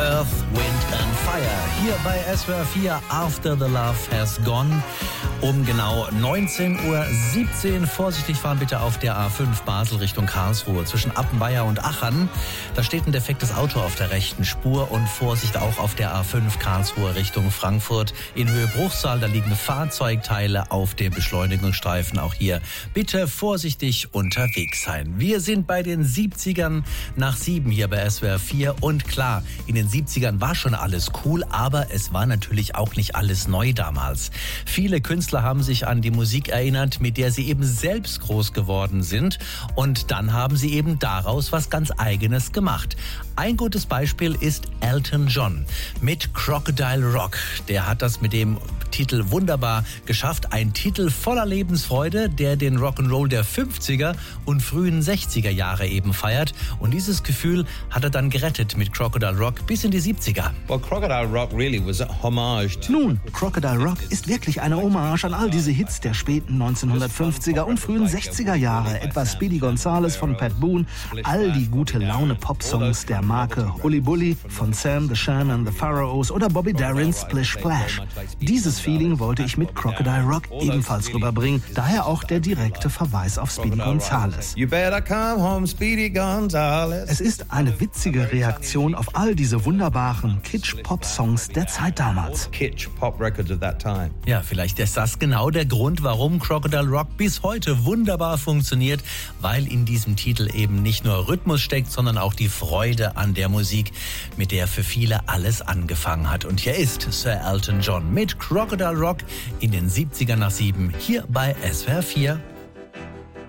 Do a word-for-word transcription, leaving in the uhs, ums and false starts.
Earth, Wind and Fire. Hier bei S W R vier After the Love Has Gone. Um genau neunzehn Uhr siebzehn. Vorsichtig fahren bitte auf der A fünf Basel Richtung Karlsruhe. Zwischen Appenweier und Achern. Da steht ein defektes Auto auf der rechten Spur. Und Vorsicht auch auf der A fünf Karlsruhe Richtung Frankfurt. In Höhe Bruchsal, da liegen Fahrzeugteile auf dem Beschleunigungsstreifen. Auch hier bitte vorsichtig unterwegs sein. Wir sind bei den siebzigern nach sieben hier bei S W R vier. Und klar, in den siebzigern war schon alles cool, aber es war natürlich auch nicht alles neu damals. Viele Künstler haben sich an die Musik erinnert, mit der sie eben selbst groß geworden sind. Und dann haben sie eben daraus was ganz Eigenes gemacht. Ein gutes Beispiel ist Elton John mit Crocodile Rock. Der hat das mit dem Titel wunderbar geschafft. Ein Titel voller Lebensfreude, der den Rock'n'Roll der fünfziger und frühen sechziger Jahre eben feiert. Und dieses Gefühl hat er dann gerettet mit Crocodile Rock bis in die siebziger. Well, Crocodile Rock really was a homage to Nun, Crocodile Rock ist wirklich eine Hommage an all diese Hits der späten neunzehnhundertfünfziger und frühen sechziger Jahre. Etwa Speedy Gonzales von Pat Boone, all die gute Laune Popsongs der Marke Uli Bully von Sam the Sham and the Pharaohs oder Bobby Darin's Splish Splash. Dieses Feeling wollte ich mit Crocodile Rock ebenfalls rüberbringen, daher auch der direkte Verweis auf Speedy Gonzales. You better come home, Speedy Gonzales. Es ist eine witzige Reaktion auf all diese wunderbaren Kitsch-Pop-Songs der Zeit damals. Kitsch pop records of that time. Ja, vielleicht ist das genau der Grund, warum Crocodile Rock bis heute wunderbar funktioniert, weil in diesem Titel eben nicht nur Rhythmus steckt, sondern auch die Freude an der Musik, mit der für viele alles angefangen hat. Und hier ist Sir Elton John mit Crocodile Rock in den siebzigern nach sieben hier bei S W R vier.